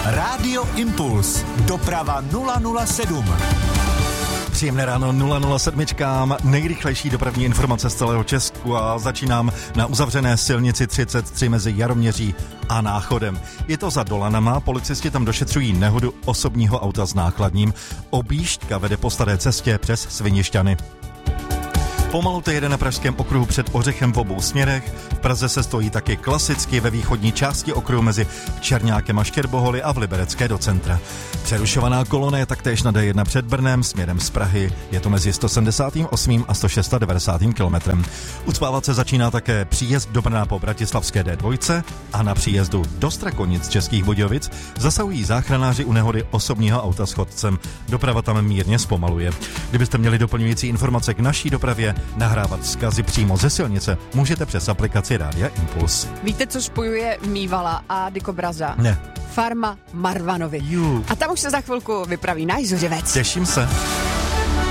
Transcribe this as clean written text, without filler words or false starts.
Rádio Impuls. Doprava 007. Příjemné ráno 007. Nejrychlejší dopravní informace z celého Česku a začínám na uzavřené silnici 33 mezi Jaroměří a Náchodem. Je to za Dolanama, policisti tam došetřují nehodu osobního auta s nákladním. Objížďka vede po staré cestě přes Svinišťany. Pomalu to jede na pražském okruhu před Ořechem v obou směrech. V Praze se stojí taky klasicky ve východní části okruhu mezi Černákem a Štěrboholy a v Liberecké do centra. Přerušovaná kolona je taktéž na D1 před Brnem směrem z Prahy. Je to mezi 178. a 196. kilometrem. Ucpávat se začíná také příjezd do Brna po bratislavské D2 a na příjezdu do Strakonic z Českých Budějovic zasahují záchranáři u nehody osobního auta s chodcem. Doprava tam mírně zpomaluje. Kdybyste měli doplňující informace k naší dopravě, nahrávat vzkazy přímo ze silnice můžete přes aplikaci Rádia Impuls. Víte, co spojuje Mývala a Dykobraza? Ne. Farma Marvanovi. A tam už se za chvilku vypraví náš Zuřivec. Těším se.